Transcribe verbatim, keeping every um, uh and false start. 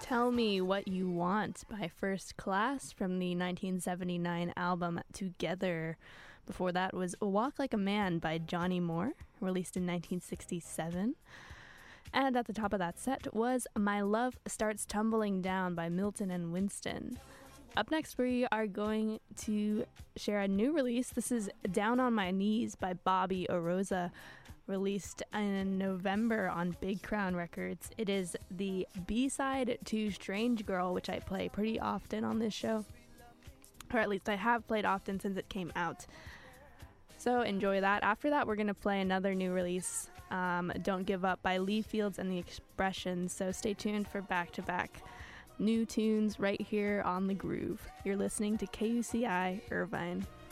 Tell Me What You Want by First Class from the nineteen seventy-nine album Together. Before that was Walk Like a Man by Johnny Moore, released in nineteen sixty-seven. And at the top of that set was My Love Starts Tumbling Down by Milton and Winston. Up next, we are going to share a new release. This is Down on My Knees by Bobby Oroza, released in November on Big Crown Records. It is the B-side to Strange Girl, which I play pretty often on this show. Or at least I have played often since it came out. So enjoy that. After that, we're going to play another new release, um, Don't Give Up by Lee Fields and the Expressions. So stay tuned for back-to-back new tunes right here on The Groove. You're listening to K U C I Irvine.